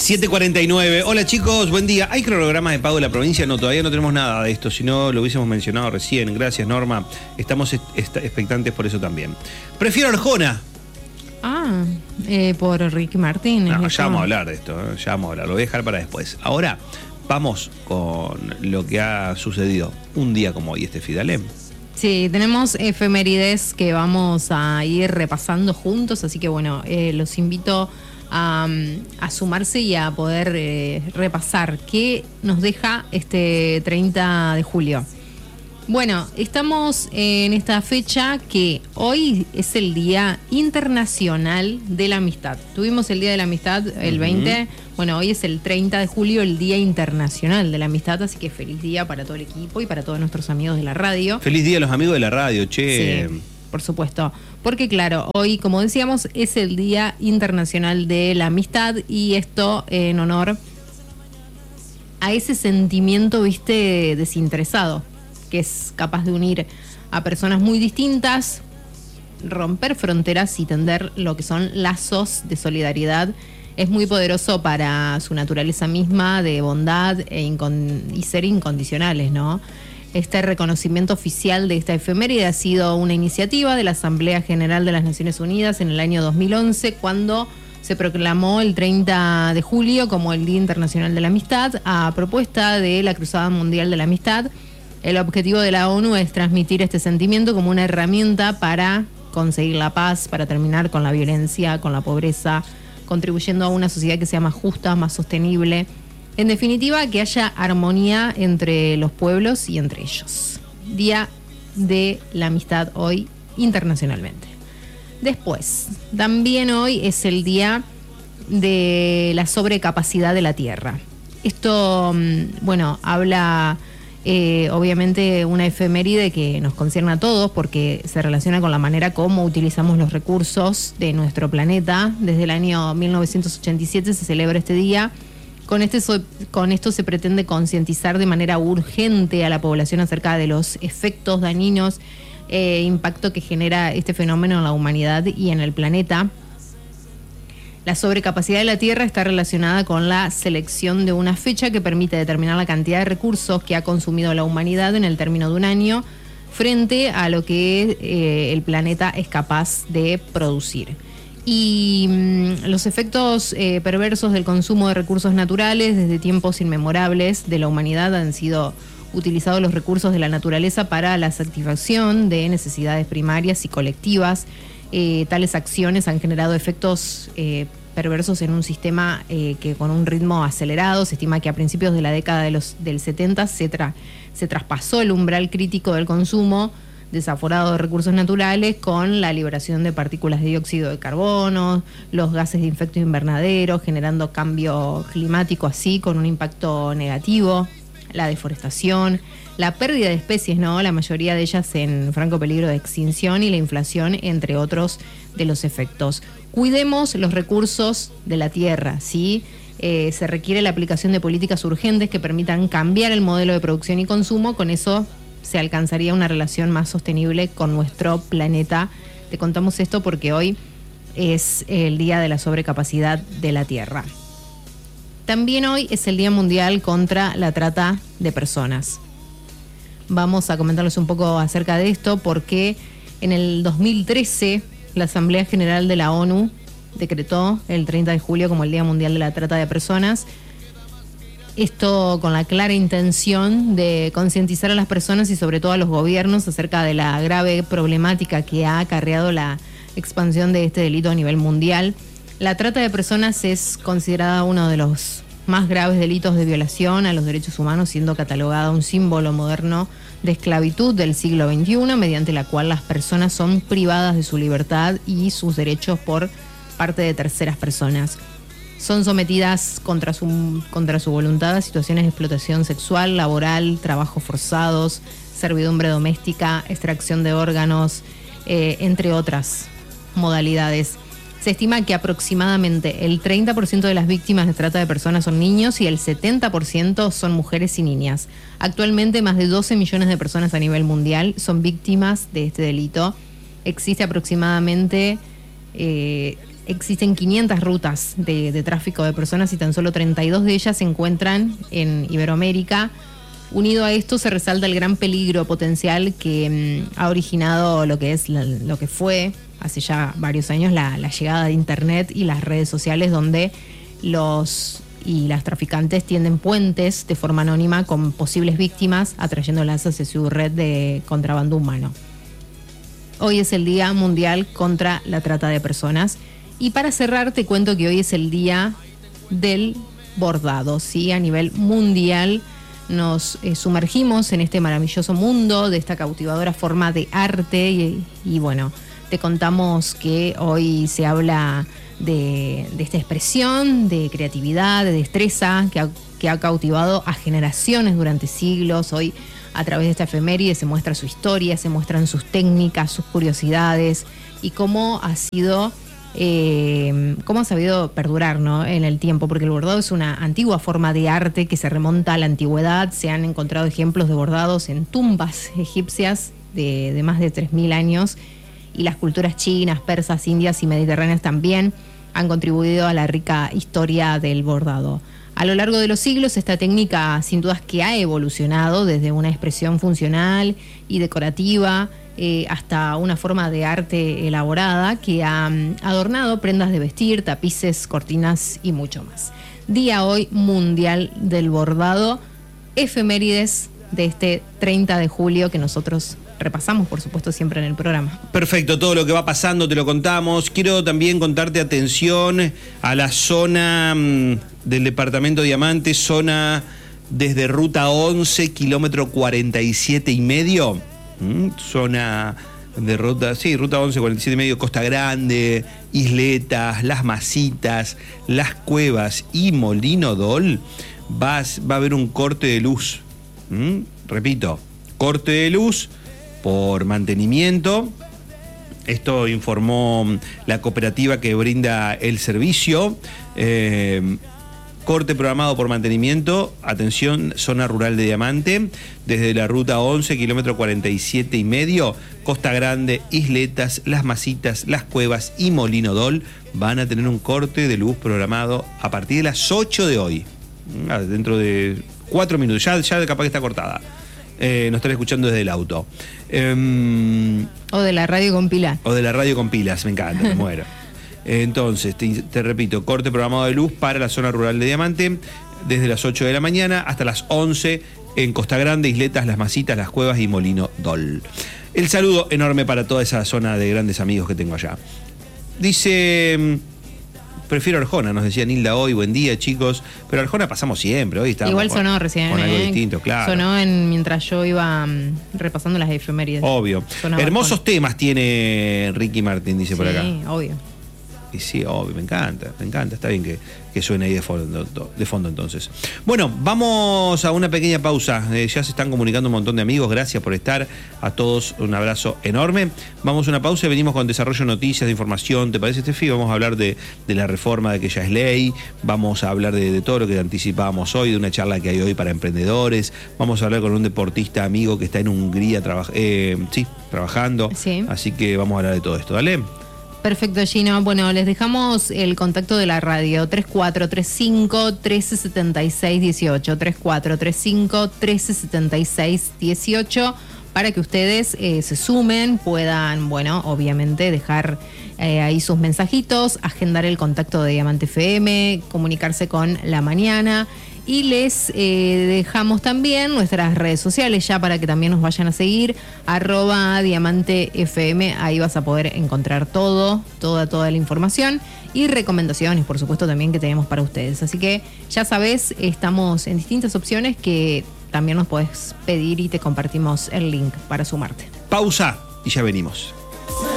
7:49. Hola chicos, buen día. ¿Hay cronogramas de pago de la provincia? No, todavía no tenemos nada de esto, si no lo hubiésemos mencionado recién. Gracias, Norma. Estamos expectantes por eso también. Prefiero Arjona. Por Ricky Martin. No, ya vamos a hablar de esto, ya vamos a hablar. Lo voy a dejar para después. Ahora vamos con lo que ha sucedido un día como hoy, Fidalem. Sí, tenemos efemérides que vamos a ir repasando juntos, así que bueno, los invito a sumarse y a poder repasar qué nos deja este 30 de julio. Bueno, estamos en esta fecha que hoy es el Día Internacional de la Amistad. Tuvimos el Día de la Amistad el 20, bueno, hoy es el 30 de julio, el Día Internacional de la Amistad, así que feliz día para todo el equipo y para todos nuestros amigos de la radio. Feliz día a los amigos de la radio, che. Sí, por supuesto, porque claro, hoy, como decíamos, es el Día Internacional de la Amistad y esto en honor a ese sentimiento, viste, desinteresado, que es capaz de unir a personas muy distintas, romper fronteras y tender lo que son lazos de solidaridad. Es muy poderoso para su naturaleza misma de bondad y ser incondicionales, ¿no? Este reconocimiento oficial de esta efeméride ha sido una iniciativa de la Asamblea General de las Naciones Unidas en el año 2011, cuando se proclamó el 30 de julio como el Día Internacional de la Amistad, a propuesta de la Cruzada Mundial de la Amistad. El objetivo de la ONU es transmitir este sentimiento como una herramienta para conseguir la paz, para terminar con la violencia, con la pobreza, contribuyendo a una sociedad que sea más justa, más sostenible. En definitiva, que haya armonía entre los pueblos y entre ellos. Día de la Amistad hoy internacionalmente. Después, también hoy es el Día de la Sobrecapacidad de la Tierra. Esto, bueno, habla... obviamente una efeméride que nos concierne a todos porque se relaciona con la manera como utilizamos los recursos de nuestro planeta. Desde el año 1987 se celebra este día. Con esto se pretende concientizar de manera urgente a la población acerca de los efectos dañinos, impacto que genera este fenómeno en la humanidad y en el planeta. La sobrecapacidad de la Tierra está relacionada con la selección de una fecha que permite determinar la cantidad de recursos que ha consumido la humanidad en el término de un año frente a lo que el planeta es capaz de producir. Y los efectos perversos del consumo de recursos naturales desde tiempos inmemorables de la humanidad han sido utilizados los recursos de la naturaleza para la satisfacción de necesidades primarias y colectivas. Tales acciones han generado efectos perversos en un sistema que con un ritmo acelerado. Se estima que a principios de la década del 70 se traspasó el umbral crítico del consumo desaforado de recursos naturales con la liberación de partículas de dióxido de carbono, los gases de efecto invernadero, generando cambio climático así con un impacto negativo, la deforestación, la pérdida de especies, ¿no? La mayoría de ellas en franco peligro de extinción y la inflación, entre otros de los efectos. Cuidemos los recursos de la tierra, ¿sí? Se requiere la aplicación de políticas urgentes que permitan cambiar el modelo de producción y consumo. Con eso se alcanzaría una relación más sostenible con nuestro planeta. Te contamos esto porque hoy es el Día de la Sobrecapacidad de la Tierra. También hoy es el Día Mundial contra la Trata de Personas. Vamos a comentarles un poco acerca de esto porque en el 2013 la Asamblea General de la ONU decretó el 30 de julio como el Día Mundial de la Trata de Personas. Esto con la clara intención de concientizar a las personas y sobre todo a los gobiernos acerca de la grave problemática que ha acarreado la expansión de este delito a nivel mundial. La trata de personas es considerada uno de los más graves delitos de violación a los derechos humanos, siendo catalogada un símbolo moderno de esclavitud del siglo XXI, mediante la cual las personas son privadas de su libertad y sus derechos por parte de terceras personas. Son sometidas contra su voluntad a situaciones de explotación sexual, laboral, trabajos forzados, servidumbre doméstica, extracción de órganos, entre otras modalidades. Se estima que aproximadamente el 30% de las víctimas de trata de personas son niños y el 70% son mujeres y niñas. Actualmente más de 12 millones de personas a nivel mundial son víctimas de este delito. Existe aproximadamente existen 500 rutas de tráfico de personas y tan solo 32 de ellas se encuentran en Iberoamérica. Unido a esto se resalta el gran peligro potencial que ha originado lo que fue hace ya varios años la llegada de Internet y las redes sociales, donde las traficantes tienden puentes de forma anónima con posibles víctimas, atrayéndolas hacia su red de contrabando humano. Hoy es el Día Mundial contra la Trata de Personas. Y para cerrar te cuento que hoy es el Día del Bordado, ¿sí? A nivel mundial nos sumergimos en este maravilloso mundo de esta cautivadora forma de arte y bueno, te contamos que hoy se habla de esta expresión de creatividad, de destreza que ha cautivado a generaciones durante siglos. Hoy a través de esta efeméride se muestra su historia, se muestran sus técnicas, sus curiosidades y cómo ha sabido perdurar, ¿no?, en el tiempo, porque el bordado es una antigua forma de arte que se remonta a la antigüedad. Se han encontrado ejemplos de bordados en tumbas egipcias de más de 3.000 años, y las culturas chinas, persas, indias y mediterráneas también han contribuido a la rica historia del bordado. A lo largo de los siglos, esta técnica sin dudas que ha evolucionado desde una expresión funcional y decorativa hasta una forma de arte elaborada que ha adornado prendas de vestir, tapices, cortinas y mucho más. Día hoy mundial del bordado, efemérides de este 30 de julio que nosotros repasamos, por supuesto, siempre en el programa. Perfecto, todo lo que va pasando te lo contamos. Quiero también contarte, atención, a la zona del departamento Diamante, zona desde Ruta 11, kilómetro 47,5. Zona de Ruta 11, 47,5, Costa Grande, Isletas, Las Masitas, Las Cuevas y Molino Dol. Va a haber un corte de luz. Repito, corte de luz por mantenimiento. Esto informó la cooperativa que brinda el servicio. Corte programado por mantenimiento. Atención, zona rural de Diamante, desde la Ruta 11, kilómetro 47,5, Costa Grande, Isletas, Las Masitas, Las Cuevas y Molino Dol van a tener un corte de luz programado a partir de las 8 de hoy. Dentro de 4 minutos, ya capaz que está cortada. Nos están escuchando desde el auto. O de la radio con pilas. O de la radio con pilas, me encanta, me muero. Entonces, te repito, corte programado de luz para la zona rural de Diamante, desde las 8 de la mañana hasta las 11 en Costa Grande, Isletas, Las Masitas, Las Cuevas y Molino Dol. El saludo enorme para toda esa zona de grandes amigos que tengo allá. Dice... Prefiero Arjona, nos decía Nilda hoy, buen día chicos, pero Arjona pasamos siempre, hoy estamos igual sonó recién, con algo distinto, claro. Sonó mientras yo iba repasando las efemérides. Obvio. Sonaba Hermosos Arjona. Temas tiene Ricky Martin, dice por acá. Sí, obvio. Y sí, obvio, me encanta, está bien que suene ahí de fondo entonces. Bueno, vamos a una pequeña pausa, ya se están comunicando un montón de amigos, gracias por estar, a todos un abrazo enorme. Vamos a una pausa y venimos con desarrollo de noticias, de información, ¿te parece, Estefi? Vamos a hablar de la reforma de que ya es ley, vamos a hablar de todo lo que anticipábamos hoy, de una charla que hay hoy para emprendedores, vamos a hablar con un deportista amigo que está en Hungría trabajando, Sí. Así que vamos a hablar de todo esto, ¿dale? Perfecto, Gino. Bueno, les dejamos el contacto de la radio, 3435-1376-18, 3435-1376-18, para que ustedes se sumen, puedan, bueno, obviamente dejar ahí sus mensajitos, agendar el contacto de Diamante FM, comunicarse con La Mañana. Y les dejamos también nuestras redes sociales ya para que también nos vayan a seguir, @DiamanteFM, ahí vas a poder encontrar toda la información y recomendaciones, por supuesto, también que tenemos para ustedes. Así que ya sabes, estamos en distintas opciones que también nos podés pedir y te compartimos el link para sumarte. Pausa y ya venimos.